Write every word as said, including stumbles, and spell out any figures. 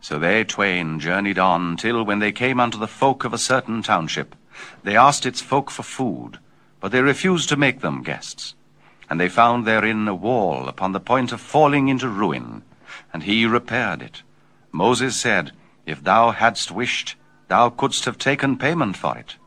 So they twain journeyed on, till when they came unto the folk of a certain township, they asked its folk for food, but they refused to make them guests. And they found therein a wall upon the point of falling into ruin, and he repaired it. Moses said, If thou hadst wished, thou couldst have taken payment for it.